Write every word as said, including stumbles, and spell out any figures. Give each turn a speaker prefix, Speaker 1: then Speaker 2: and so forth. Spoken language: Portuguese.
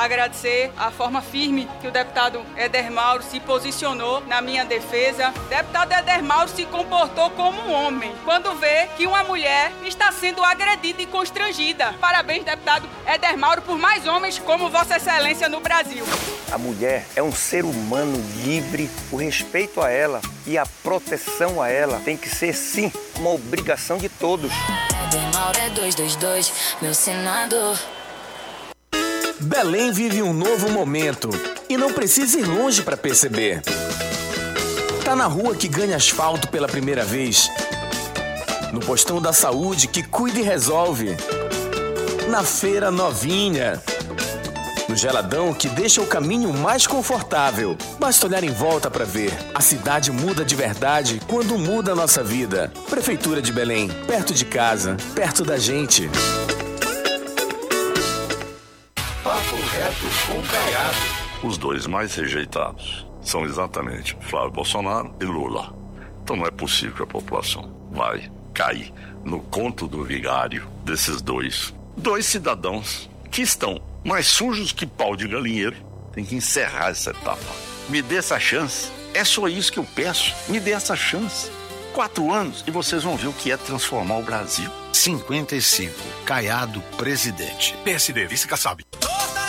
Speaker 1: agradecer a forma firme que o deputado Éder Mauro se posicionou na minha defesa. O deputado Éder Mauro se comportou como um homem quando vê que uma mulher está sendo agredida e constrangida. Parabéns, deputado Éder Mauro, por mais homens como Vossa Excelência no Brasil.
Speaker 2: A mulher é um ser humano livre. O respeito a ela e a proteção a ela tem que ser, sim, uma obrigação de todos.
Speaker 3: Éder Mauro é dois dois dois, meu senador.
Speaker 4: Belém vive um novo momento e não precisa ir longe para perceber. Tá na rua que ganha asfalto pela primeira vez. No postão da saúde que cuida e resolve. Na feira novinha. No geladão que deixa o caminho mais confortável. Basta olhar em volta para ver. A cidade muda de verdade quando muda a nossa vida. Prefeitura de Belém, perto de casa, perto da gente.
Speaker 5: Papo Reto com Caiado. Os dois mais rejeitados são exatamente Flávio Bolsonaro e Lula. Então não é possível que a população vai cair no conto do vigário desses dois. Dois cidadãos que estão mais sujos que pau de galinheiro. Tem que encerrar essa etapa. Me dê essa chance. É só isso que eu peço. Me dê essa chance. Quatro anos e vocês vão ver o que é transformar o Brasil.
Speaker 6: cinquenta e cinco. Caiado, presidente.
Speaker 7: P S D, vice-Kassab.